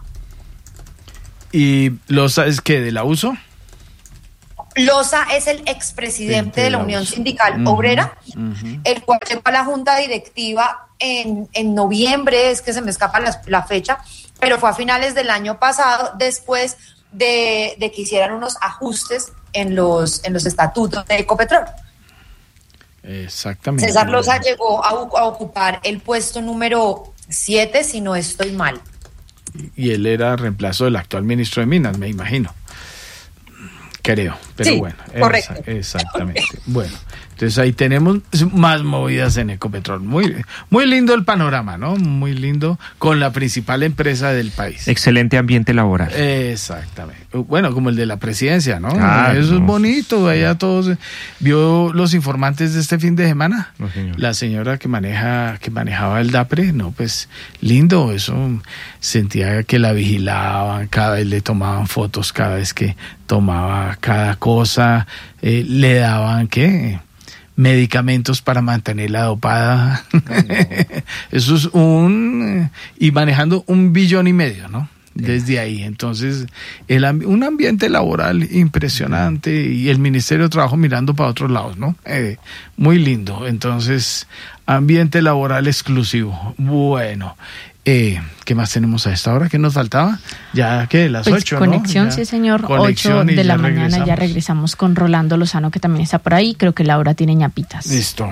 ¿Y Loza es qué, de la U S O? Loza es el expresidente de la Unión Sindical uh-huh, Obrera, uh-huh. el cual llegó a la junta directiva en, en noviembre, es que se me escapa la, la fecha, pero fue a finales del año pasado, después de, de que hicieran unos ajustes en los, en los estatutos de Ecopetrol. Exactamente. César Loza llegó a, a ocupar el puesto número siete, si no estoy mal. Y, y él era reemplazo del actual ministro de Minas, me imagino. Creo, pero sí, bueno. Correcto. Esa, exactamente. Bueno, entonces ahí tenemos más movidas en Ecopetrol. Muy, muy lindo el panorama, ¿no? Muy lindo con la principal empresa del país. Excelente ambiente laboral. Exactamente. Bueno, como el de la presidencia, ¿no? Ah, Eso no, es bonito. Allá todos. ¿Vio los informantes de este fin de semana? No, señor. La señora que maneja, que manejaba el DAPRE, no, pues lindo. Eso sentía que la vigilaban, cada vez le tomaban fotos, cada vez que tomaba cada cosa, eh, le daban ¿qué? medicamentos para mantenerla dopada. No. Eso es un... y manejando un billón y medio, ¿no? Desde ahí. Entonces, el, un ambiente laboral impresionante y el Ministerio de Trabajo mirando para otros lados, ¿no? Eh, muy lindo. Entonces, ambiente laboral exclusivo. Bueno, eh, ¿qué más tenemos a esta hora? ¿Qué nos faltaba? Ya que las pues ocho, conexión, ¿no? Ya, sí, señor. ocho de la ya mañana regresamos. Ya regresamos con Rolando Lozano, que también está por ahí. Creo que Laura tiene ñapitas. Listo.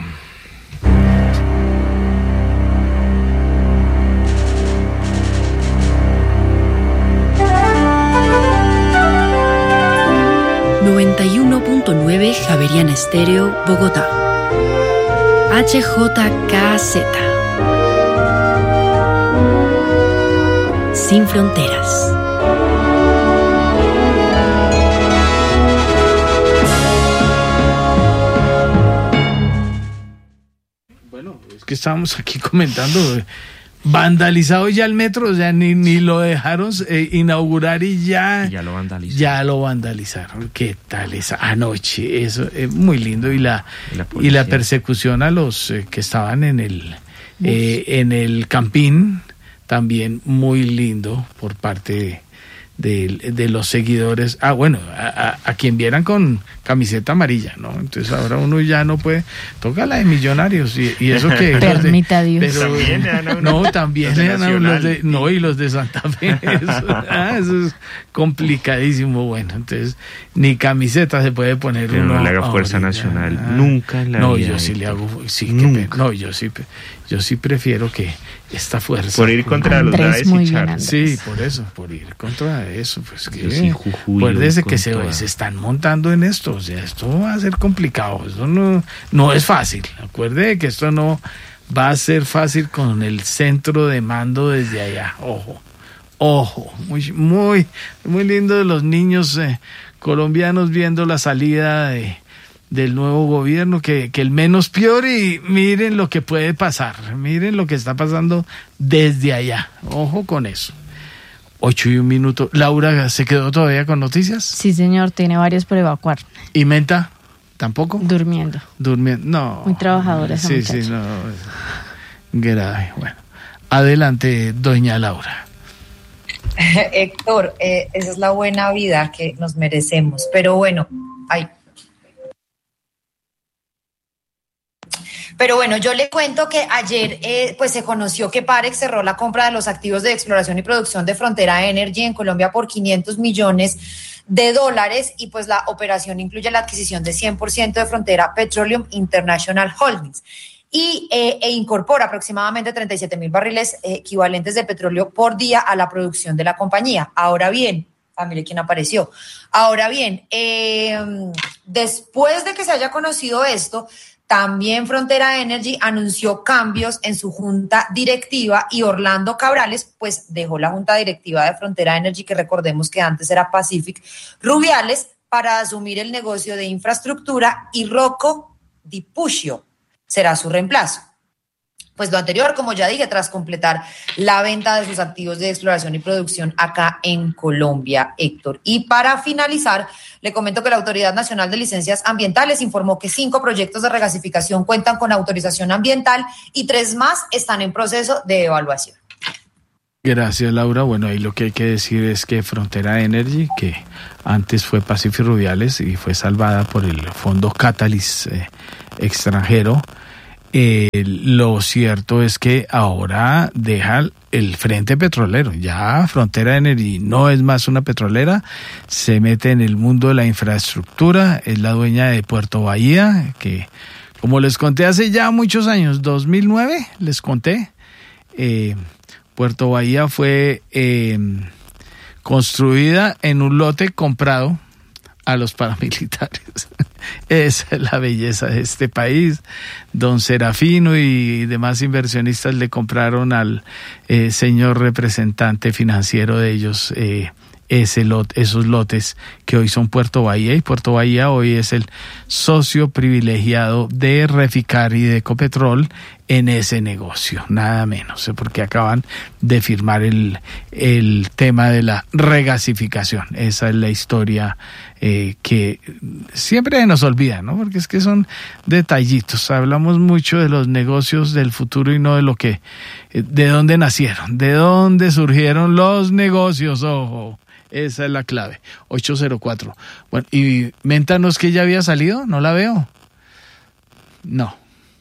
noventa y uno punto nueve Javeriana Estéreo, Bogotá. H J K Z. Sin fronteras. Bueno, es que estábamos aquí comentando, vandalizado ya el metro, o sea, ni, ni lo dejaron eh, inaugurar y ya, y ya lo vandalizaron. Ya lo vandalizaron. ¿Qué tal esa anoche? Eso es muy lindo. Y la, y la, y la persecución a los eh, que estaban en el, eh, en el campín, también muy lindo por parte de, de, de los seguidores. Ah, bueno, a, a, a quien vieran con camiseta amarilla, ¿no? Entonces ahora uno ya no puede, toca la de Millonarios y, y eso que... Permita Dios. Pero, también le dan a uno, no, también le dan a uno los de, no, y los de Santa Fe. Eso, ah, eso es complicadísimo. Bueno, entonces ni camiseta se puede poner pero uno. No le haga fuerza ahorita. nacional, Ah, nunca en la no, vida. yo sí le hago, sí, nunca. Que, no, yo sí, yo sí prefiero que esta fuerza. Por ir contra Andrés, los Daes muy y bien, Char. Andrés. Sí, por eso, por ir contra eso, pues que Sí, Jujuy, acuérdese con que se, toda. se están montando en esto, o sea, esto va a ser complicado, esto no, no es fácil, acuerde que esto no va a ser fácil con el centro de mando desde allá, ojo, ojo, muy, muy, muy lindo de los niños eh, colombianos viendo la salida de del nuevo gobierno, que, que el menos peor, y miren lo que puede pasar, miren lo que está pasando desde allá, ojo con eso. Ocho y un minuto. Laura, ¿se quedó todavía con noticias? Sí, señor, tiene varios por evacuar. ¿Y Menta? ¿Tampoco? Durmiendo. Durmiendo, no. Muy trabajadora esa Sí, muchacha. sí, no. Grave, bueno. Adelante, doña Laura. Héctor, eh, esa es la buena vida que nos merecemos. Pero bueno, ay. Pero bueno, yo le cuento que ayer eh, pues se conoció que Parex cerró la compra de los activos de exploración y producción de Frontera Energy en Colombia por quinientos millones de dólares, y pues la operación incluye la adquisición de cien por ciento de Frontera Petroleum International Holdings y eh, e incorpora aproximadamente treinta y siete mil barriles eh, equivalentes de petróleo por día a la producción de la compañía. Ahora bien, ah, mire quién apareció. Ahora bien, eh, después de que se haya conocido esto, también Frontera Energy anunció cambios en su junta directiva y Orlando Cabrales pues dejó la junta directiva de Frontera Energy, que recordemos que antes era Pacific Rubiales, para asumir el negocio de infraestructura, y Rocco Di Puccio será su reemplazo. Pues lo anterior, como ya dije, tras completar la venta de sus activos de exploración y producción acá en Colombia, Héctor. Y para finalizar, le comento que la Autoridad Nacional de Licencias Ambientales informó que cinco proyectos de regasificación cuentan con autorización ambiental y tres más están en proceso de evaluación. Gracias, Laura. Bueno, ahí lo que hay que decir es que Frontera Energy, que antes fue Pacífico Rubiales y fue salvada por el fondo Catalyst eh, extranjero, Eh, lo cierto es que ahora deja el frente petrolero. Ya Frontera Energy no es más una petrolera, se mete en el mundo de la infraestructura, es la dueña de Puerto Bahía, que como les conté hace ya muchos años, dos mil nueve les conté, eh, Puerto Bahía fue eh, construida en un lote comprado a los paramilitares. Esa es la belleza de este país. Don Serafino y demás inversionistas le compraron al eh, señor representante financiero de ellos eh, ese lot, esos lotes que hoy son Puerto Bahía, y Puerto Bahía hoy es el socio privilegiado de Reficar y de Ecopetrol en ese negocio, nada menos, porque acaban de firmar el, el tema de la regasificación. Esa es la historia eh, que siempre nos olvida, ¿no? Porque es que son detallitos. Hablamos mucho de los negocios del futuro y no de lo que, de dónde nacieron, de dónde surgieron los negocios, ojo. Esa es la clave. ocho cero cuatro. Bueno, y Menta, ¿no es que ya había salido? No la veo. No.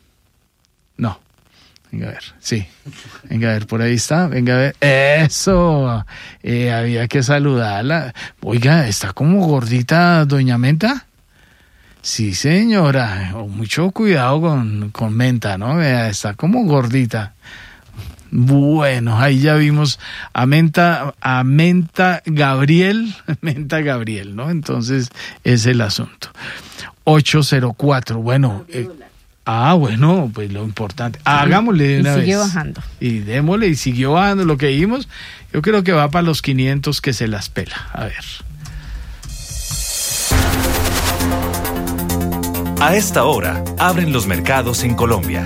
No. Venga a ver. Sí. Venga a ver, por ahí está. Venga a ver. Eso. Eh, había que saludarla. Oiga, ¿está como gordita doña Menta? Sí, señora. Mucho cuidado con, con Menta, ¿no? Vea, está como gordita. Bueno, ahí ya vimos a Menta, a Menta Gabriel, Menta Gabriel, ¿no? Entonces, es el asunto. ocho cero cuatro, bueno. Eh, ah, bueno, pues lo importante. Hagámosle de una vez. Y sigue bajando. Y démosle, y siguió bajando lo que vimos. Yo creo que va para los quinientos, que se las pela. A ver. A esta hora, abren los mercados en Colombia.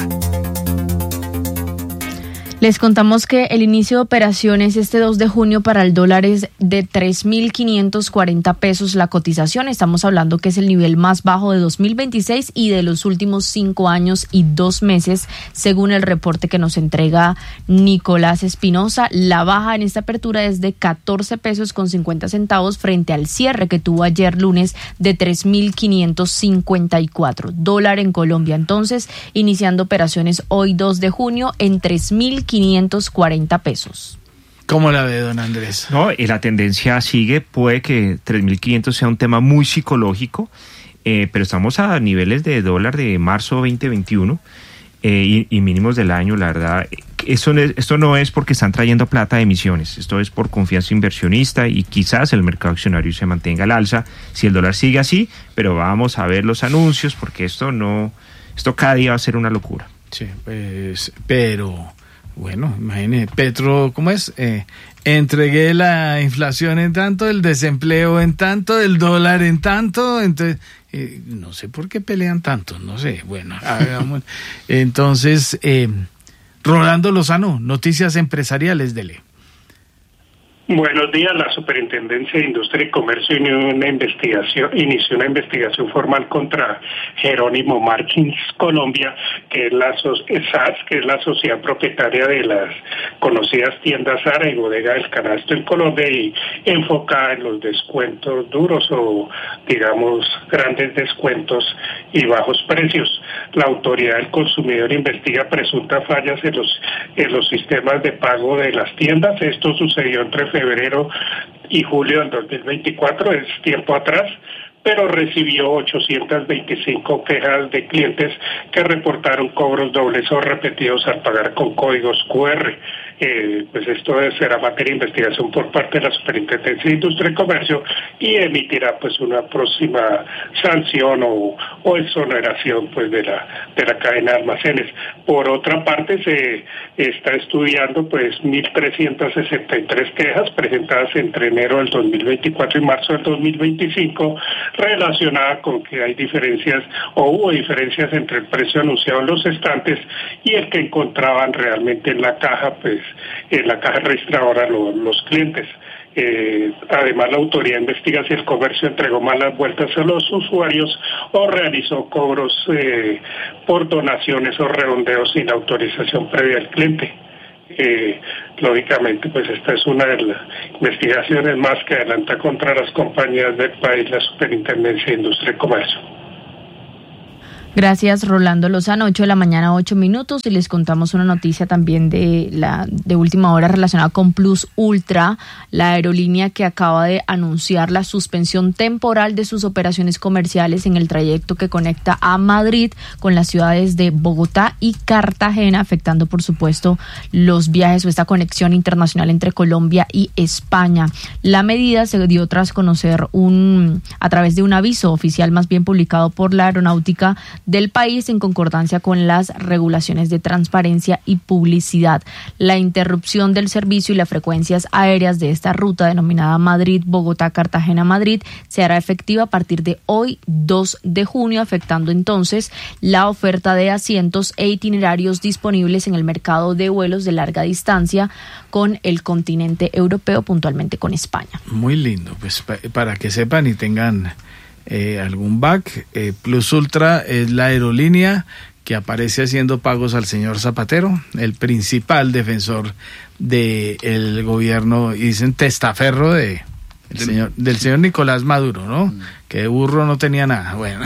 Les contamos que el inicio de operaciones este dos de junio para el dólar es de tres mil quinientos cuarenta pesos la cotización. Estamos hablando que es el nivel más bajo de dos mil veintiséis y de los últimos cinco años y dos meses, según el reporte que nos entrega Nicolás Espinosa. La baja en esta apertura es de catorce pesos con cincuenta centavos frente al cierre que tuvo ayer lunes de tres mil quinientos cincuenta y cuatro. Dólar en Colombia, entonces, iniciando operaciones hoy dos de junio en tres mil quinientos cuarenta pesos. ¿Cómo la ve, don Andrés? No, y la tendencia sigue, puede que tres mil quinientos sea un tema muy psicológico, eh, pero estamos a niveles de dólar de marzo veinte veintiuno eh, y, y mínimos del año, la verdad. Esto, esto no es porque están trayendo plata de emisiones, esto es por confianza inversionista y quizás el mercado accionario se mantenga al alza si el dólar sigue así, pero vamos a ver los anuncios porque esto no, esto cada día va a ser una locura. Sí, pues, pero... Bueno, imagínese, Petro, ¿cómo es? Eh, entregué la inflación en tanto, el desempleo en tanto, el dólar en tanto, entonces, eh, no sé por qué pelean tanto, no sé, bueno, a ver, vamos. Entonces, eh, Rolando Lozano, noticias empresariales, dele. Buenos días. La Superintendencia de Industria y Comercio inició una investigación, inició una investigación formal contra Jerónimo Martins Colombia, que es la S A S, que es la sociedad propietaria de las conocidas tiendas Zara y Bodega del Canasto en Colombia y enfocada en los descuentos duros o, digamos, grandes descuentos y bajos precios. La Autoridad del Consumidor investiga presuntas fallas en los, en los sistemas de pago de las tiendas. Esto sucedió entre febrero y julio del dos mil veinticuatro, es tiempo atrás, pero recibió ochocientas veinticinco quejas de clientes que reportaron cobros dobles o repetidos al pagar con códigos Q R. Eh, pues esto será materia de investigación por parte de la Superintendencia de Industria y Comercio y emitirá pues una próxima sanción o, o exoneración pues de la de la cadena de almacenes. Por otra parte, se está estudiando pues mil trescientas sesenta y tres quejas presentadas entre enero del dos mil veinticuatro y marzo del dos mil veinticinco relacionadas con que hay diferencias o hubo diferencias entre el precio anunciado en los estantes y el que encontraban realmente en la caja, pues en la caja registradora los, los clientes. Eh, además, la autoridad investiga si el comercio entregó malas vueltas a los usuarios o realizó cobros eh, por donaciones o redondeos sin autorización previa del cliente. Eh, lógicamente, pues esta es una de las investigaciones más que adelanta contra las compañías del país la Superintendencia de Industria y Comercio. Gracias, Rolando Lozano. ocho de la mañana, ocho minutos, y les contamos una noticia también de la de última hora relacionada con Plus Ultra, la aerolínea que acaba de anunciar la suspensión temporal de sus operaciones comerciales en el trayecto que conecta a Madrid con las ciudades de Bogotá y Cartagena, afectando, por supuesto, los viajes o esta conexión internacional entre Colombia y España. La medida se dio tras conocer un a través de un aviso oficial, más bien publicado por la aeronáutica del país en concordancia con las regulaciones de transparencia y publicidad. La interrupción del servicio y las frecuencias aéreas de esta ruta denominada Madrid-Bogotá, Cartagena-Madrid se hará efectiva a partir de hoy, dos de junio, afectando entonces la oferta de asientos e itinerarios disponibles en el mercado de vuelos de larga distancia con el continente europeo, puntualmente con España. Muy lindo, pues pa- para que sepan y tengan Eh, algún back, eh, Plus Ultra es la aerolínea que aparece haciendo pagos al señor Zapatero, el principal defensor del gobierno, y dicen testaferro de el señor, del señor Nicolás Maduro, ¿no? Mm. Que de burro no tenía nada. Bueno,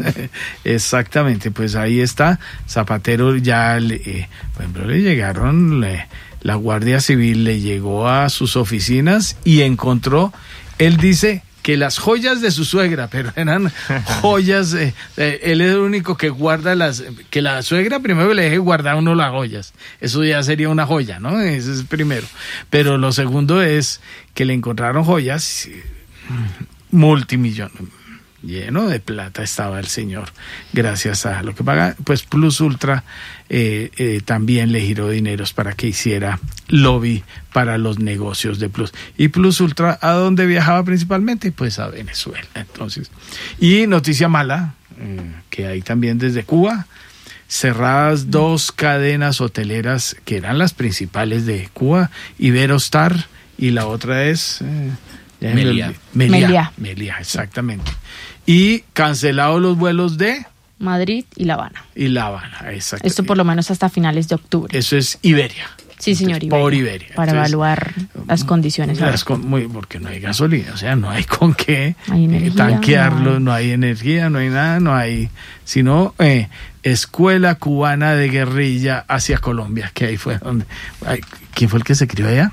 exactamente, pues ahí está. Zapatero ya, le, eh, por ejemplo, le llegaron, le, la Guardia Civil le llegó a sus oficinas y encontró, él dice que las joyas de su suegra, pero eran joyas, eh, eh, él es el único que guarda las, que la suegra primero le deje guardar uno las joyas, eso ya sería una joya, ¿no? Eso es primero, pero lo segundo es que le encontraron joyas, multimillones, lleno de plata estaba el señor, gracias a lo que paga, pues Plus Ultra eh, eh, también le giró dineros para que hiciera lobby para los negocios de Plus. Y Plus Ultra, ¿a dónde viajaba principalmente? Pues a Venezuela, entonces. Y noticia mala, eh, que hay también desde Cuba, cerradas dos cadenas hoteleras que eran las principales de Cuba, Iberostar, y la otra es... Eh, Meliá. Meliá. Meliá, exactamente. Y cancelados los vuelos de Madrid y La Habana. Y La Habana, exacto. Esto por lo menos hasta finales de octubre. Eso es Iberia. Sí, señor, Iberia. Por Iberia. Para entonces, evaluar las condiciones. Las con, muy, porque no hay gasolina, o sea, no hay con qué hay energía, tanquearlo, no hay. no hay energía, no hay nada, no hay, sino eh, Escuela Cubana de Guerrilla hacia Colombia, que ahí fue donde... Ay, ¿quién fue el que se crió allá?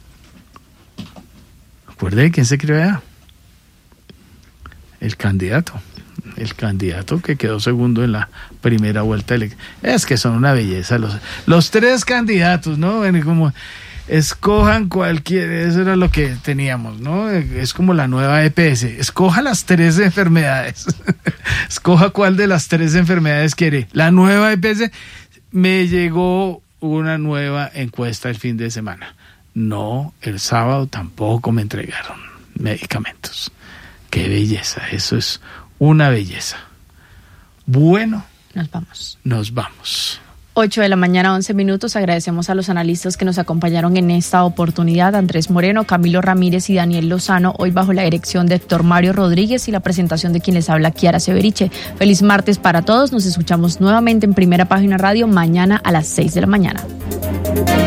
¿Recuerde quién se crió allá? El candidato. El candidato que quedó segundo en la primera vuelta electoral. Es que son una belleza los, los tres candidatos, ¿no? Como escojan cualquier, eso era lo que teníamos, ¿no? Es como la nueva E P S. Escoja las tres enfermedades. Escoja cuál de las tres enfermedades quiere. La nueva E P S. Me llegó una nueva encuesta el fin de semana. No, el sábado tampoco me entregaron medicamentos. Qué belleza, eso es una belleza. Bueno, nos vamos. Nos vamos. ocho de la mañana, once minutos. Agradecemos a los analistas que nos acompañaron en esta oportunidad, Andrés Moreno, Camilo Ramírez y Daniel Lozano, hoy bajo la dirección de Héctor Mario Rodríguez y la presentación de quien les habla, Kiara Severiche. Feliz martes para todos. Nos escuchamos nuevamente en Primera Página Radio mañana a las seis de la mañana.